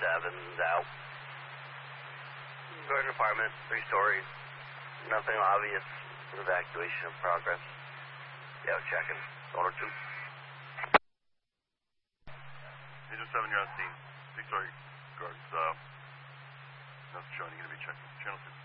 7's out. Garden apartment, 3 stories. Nothing obvious. Evacuation in progress. Yeah, checking. Owner 2. Agent 7, you're on scene. 6-story guards. Nothing showing. You're going to be checking. Channel 6.